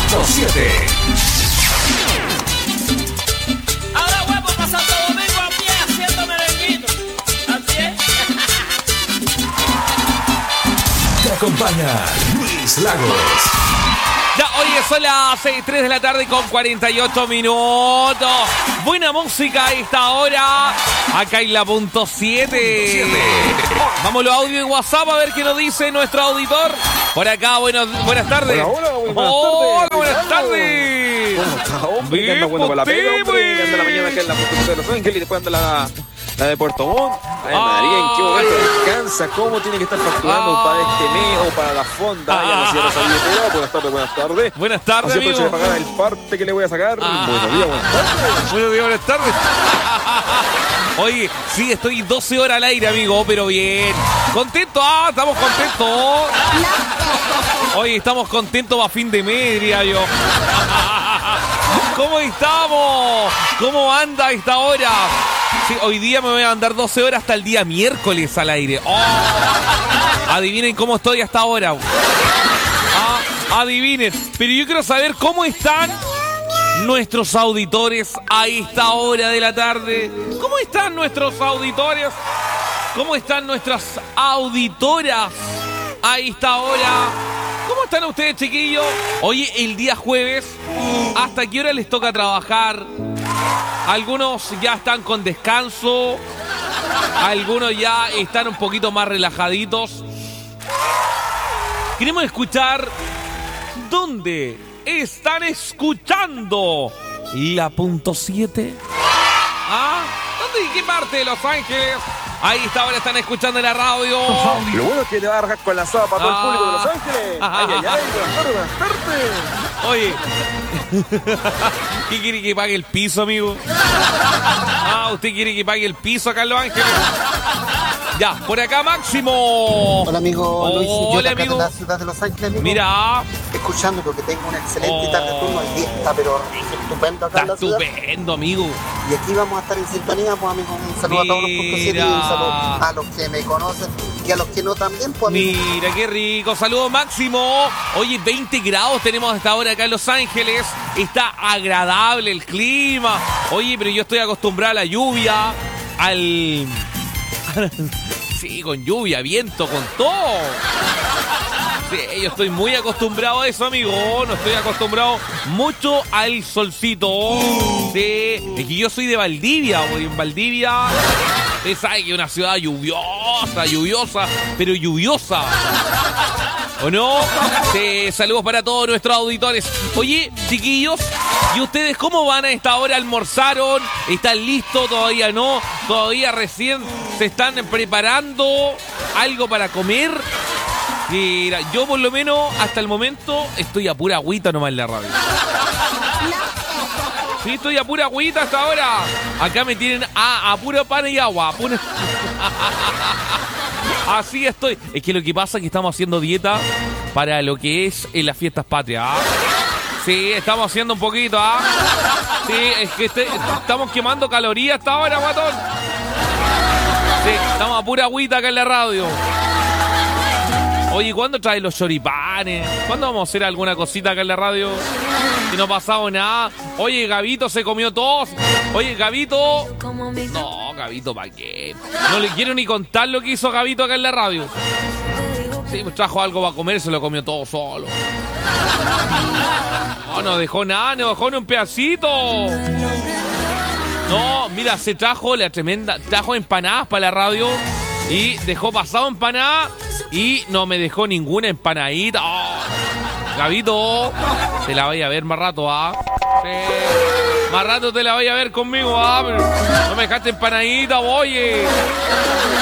100.7. Ahora huevo para Santo Domingo a pie haciendo merenguito. Así es. Te acompaña Luis Lagos. Ya, oye, son las 3 de la tarde con 48 minutos. Buena música a esta hora. Acá en la punto 7. Vamos los audios en WhatsApp a ver qué nos dice nuestro auditor. Por acá, buenas tardes. Hola, buenas tardes. ¿Cómo está, hombre? Bien, ¿Qué anda bueno para la pega, usted, hombre? ¿Qué anda la mañana acá en la Puerto de Los Ángeles y después anda la de Puerto Montt? Ay, María, ¿en qué momento descansa? ¿Cómo tiene que estar facturando para este mes o para la fonda? Ya no cierra esa billetera. Buenas tardes, buenas tardes. Buenas tardes, Así que se amigo. le pagará el parte que le voy a sacar. Buenos días, buenas tardes. Buenos días, buenas tardes. Oye, sí, estoy 12 horas al aire, amigo, pero bien. Contento, estamos contentos. Oye, estamos contentos para fin de mes, diría yo. ¿Cómo estamos? ¿Cómo anda a esta hora? Sí, hoy día me voy a andar 12 horas hasta el día miércoles al aire. Oh, adivinen cómo estoy hasta ahora. Adivinen. Pero yo quiero saber cómo están nuestros auditores a esta hora de la tarde. ¿Cómo están nuestros auditores? ¿Cómo están nuestras auditoras a esta hora? ¿Cómo están ustedes, chiquillos? Oye, el día jueves, ¿hasta qué hora les toca trabajar? Algunos ya están con descanso, algunos ya están un poquito más relajaditos. Queremos escuchar dónde están escuchando la punto 7. ¿Dónde y qué parte de Los Ángeles? Ahí está, ahora están escuchando la radio. Lo bueno es que te va a arrancar con la saba para todo el público de Los Ángeles. Ay, buenas tardes. Oye, ¿qué quiere que pague el piso, amigo? ¿Usted quiere que pague el piso acá en Los Ángeles? Ya, por acá Máximo. Hola amigo Luis, yo Hola, acá amigo. de la ciudad de Los Ángeles, amigo. Mira, Escuchando porque tengo una excelente tarde turno. El día está pero estupendo acá en está la ciudad. estupendo, amigo. Y aquí vamos a estar en sintonía, pues amigo. Un saludo a todos los puntos 7 y un saludo a los que me conocen y a los que no también, pues amigo. Mira, qué rico. Saludos, Máximo. Oye, 20 grados tenemos hasta ahora acá en Los Ángeles. Está agradable el clima. Oye, pero yo estoy acostumbrado a la lluvia, Sí, con lluvia, viento, con todo. Sí, yo estoy muy acostumbrado a eso, amigo. No estoy acostumbrado mucho al solcito. Sí, es que yo soy de Valdivia, voy en Valdivia. Usted sabe que es una ciudad lluviosa, pero lluviosa. ¿O no? Sí, saludos para todos nuestros auditores. Oye, chiquillos, ¿y ustedes cómo van a esta hora? ¿Almorzaron? ¿Están listos? ¿Todavía no? ¿Todavía recién se están preparando algo para comer? Mira, yo por lo menos hasta el momento estoy a pura agüita nomás en la radio. Sí, estoy a pura agüita hasta ahora. Acá me tienen a puro pan y agua. Así estoy. Es que lo que pasa es que estamos haciendo dieta para lo que es en las fiestas patrias. Sí, estamos haciendo un poquito. Sí, es que estamos quemando calorías hasta ahora, guatón. Sí, estamos a pura agüita acá en la radio. Oye, ¿cuándo traes los choripanes? ¿Cuándo vamos a hacer alguna cosita acá en la radio? Si no ha pasado nada. Oye, Gabito se comió todo. Oye, Gabito. No, Gabito, ¿para qué? No le quiero ni contar lo que hizo Gabito acá en la radio. Sí, pues trajo algo para comer y se lo comió todo solo. No dejó nada, no dejó ni un pedacito. No, mira, se trajo trajo empanadas para la radio y dejó pasado empanadas y no me dejó ninguna empanadita. Gabito, te la voy a ver más rato, Sí. Más rato te la voy a ver conmigo, pero no me dejaste empanadita, oye.